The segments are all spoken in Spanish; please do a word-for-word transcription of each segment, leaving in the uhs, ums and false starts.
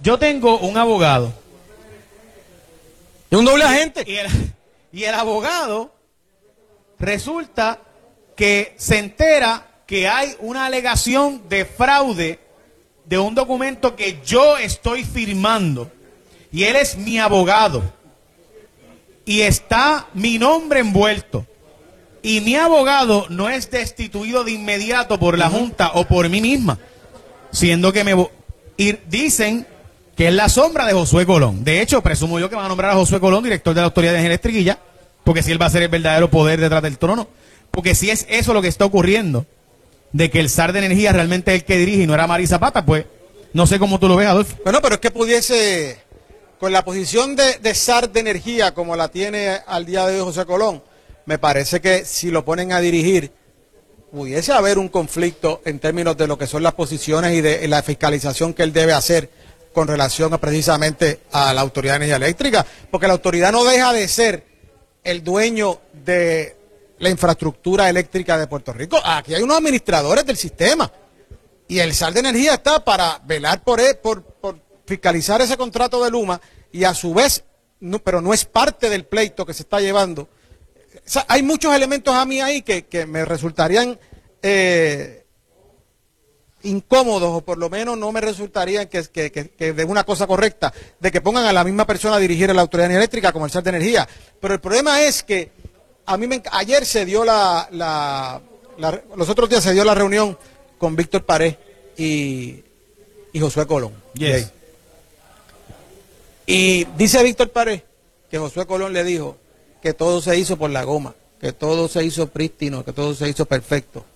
Yo tengo un abogado. ¿Y un doble agente? Y el, y el abogado resulta que se entera que hay una alegación de fraude de un documento que yo estoy firmando. Y él es mi abogado. Y está mi nombre envuelto. Y mi abogado no es destituido de inmediato por la Junta o por mí misma. Siendo que me... Y dicen que es la sombra de Josué Colón. De hecho, presumo yo que van a nombrar a Josué Colón, director de la Autoridad de Energía Eléctrica, y ya, porque si él va a ser el verdadero poder detrás del trono. Porque si es eso lo que está ocurriendo, de que el zar de energía realmente es el que dirige y no era Mari Zapata, pues no sé cómo tú lo ves, Adolfo. Bueno, pero es que pudiese, con la posición de, de zar de energía como la tiene al día de hoy José Colón, me parece que si lo ponen a dirigir, pudiese haber un conflicto en términos de lo que son las posiciones y de la fiscalización que él debe hacer con relación a, precisamente a la Autoridad de Energía Eléctrica, porque la autoridad no deja de ser el dueño de la infraestructura eléctrica de Puerto Rico. Aquí hay unos administradores del sistema y el zar de energía está para velar por, él, por, por fiscalizar ese contrato de Luma y a su vez, no, pero no es parte del pleito que se está llevando. O sea, hay muchos elementos a mí ahí que, que me resultarían eh, incómodos, o por lo menos no me resultarían que, que, que, que de una cosa correcta, de que pongan a la misma persona a dirigir a la Autoridad de Energía Eléctrica como el zar de energía. Pero el problema es que a mí me, ayer se dio la, la, la, los otros días se dio la reunión con Víctor Pared y, y Josué Colón. Yes. Y dice Víctor Pared que Josué Colón le dijo que todo se hizo por la goma, que todo se hizo prístino, que todo se hizo perfecto.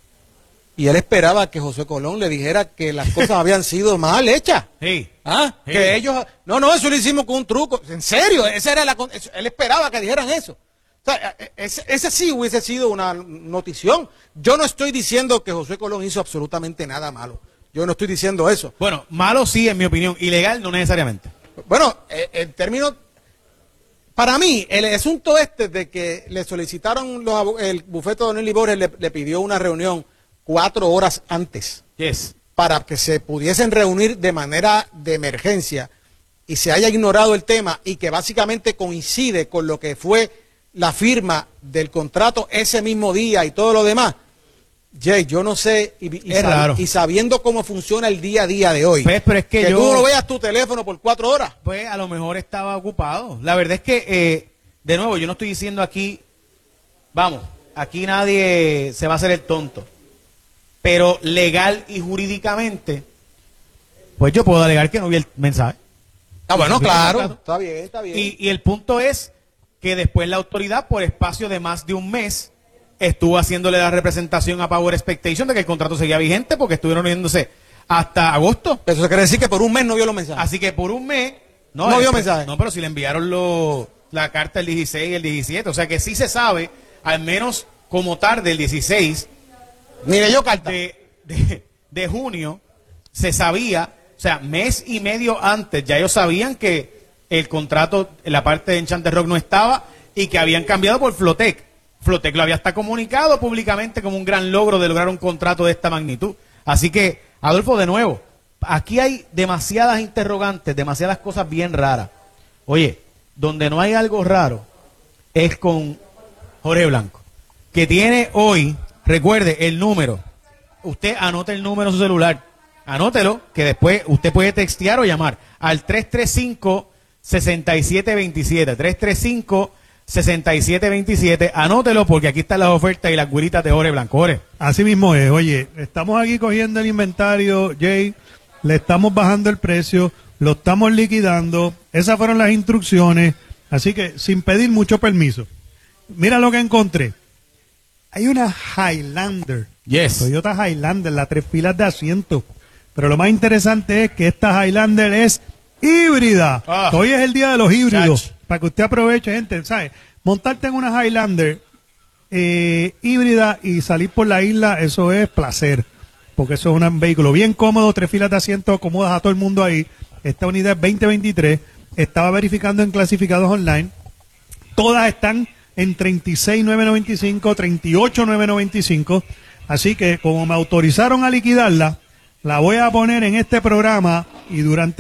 Y él esperaba que José Colón le dijera que las cosas habían sido mal hechas. Sí. ¿Ah? Sí. Que ellos... No, no, eso lo hicimos con un truco. En serio, esa era la, eso, él esperaba que dijeran eso. O sea, ese, ese sí hubiese sido una notición. Yo no estoy diciendo que José Colón hizo absolutamente nada malo. Yo no estoy diciendo eso. Bueno, malo sí, en mi opinión. Ilegal no necesariamente. Bueno, en términos... Para mí, el asunto este de que le solicitaron, los, el bufete de Don Eli Borges le, le pidió una reunión cuatro horas antes. Yes. Para que se pudiesen reunir de manera de emergencia y se haya ignorado el tema y que básicamente coincide con lo que fue la firma del contrato ese mismo día y todo lo demás. Jay, yo no sé, y, y, es sab raro. y sabiendo cómo funciona el día a día de hoy, pues, pero es que, que yo, tú no veas tu teléfono por cuatro horas. Pues a lo mejor estaba ocupado. La verdad es que, eh, de nuevo, yo no estoy diciendo aquí, vamos, aquí nadie se va a hacer el tonto. Pero legal y jurídicamente, pues yo puedo alegar que no vi el mensaje. Ah, bueno, claro, está bien, está bien. Y, y el punto es que después la autoridad, por espacio de más de un mes, estuvo haciéndole la representación a Power Expectation de que el contrato seguía vigente porque estuvieron uniéndose hasta agosto. Eso quiere decir que por un mes no vio los mensajes. Así que por un mes... No, no vio este, mensajes. No, pero si le enviaron lo, la carta el dieciséis y el diecisiete. O sea que sí se sabe, al menos como tarde el dieciséis... Mire yo carta. De, de, de junio se sabía, o sea, mes y medio antes, ya ellos sabían que el contrato en la parte de Enchanted Rock no estaba y que habían cambiado por Flotec. Flotec lo había hasta comunicado públicamente como un gran logro de lograr un contrato de esta magnitud. Así que, Adolfo, de nuevo, aquí hay demasiadas interrogantes, demasiadas cosas bien raras. Oye, donde no hay algo raro es con Jorge Blanco, que tiene hoy... Recuerde el número. Usted anote el número en su celular. Anótelo, que después usted puede textear o llamar al tres tres cinco, seis siete dos siete. tres tres cinco, seis siete dos siete. Anótelo porque aquí están las ofertas y las güiritas de Jorge Blanco. Jorge. Así mismo es. Oye, estamos aquí cogiendo el inventario, Jay. Le estamos bajando el precio. Lo estamos liquidando. Esas fueron las instrucciones. Así que sin pedir mucho permiso. Mira lo que encontré. Hay una Highlander, yes. Toyota Highlander, las tres filas de asiento. Pero lo más interesante es que esta Highlander es híbrida. Ah. Hoy es el día de los híbridos. Chach. Para que usted aproveche, gente, ¿sabe? Montarte en una Highlander eh, híbrida y salir por la isla, eso es placer. Porque eso es un vehículo bien cómodo, tres filas de asiento, acomodas a todo el mundo ahí. Esta unidad es veinte veintitrés. Estaba verificando en clasificados online. Todas están en treinta y seis mil novecientos noventa y cinco, treinta y ocho mil novecientos noventa y cinco. Así que como me autorizaron a liquidarla, la voy a poner en este programa y durante